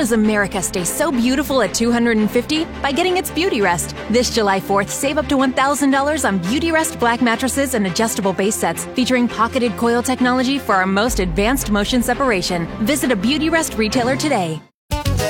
does America stay so beautiful at 250? By getting its Beauty Rest. This July 4th, save up to $1,000 on Beauty Rest black mattresses and adjustable base sets featuring pocketed coil technology for our most advanced motion separation. Visit a Beauty Rest retailer today.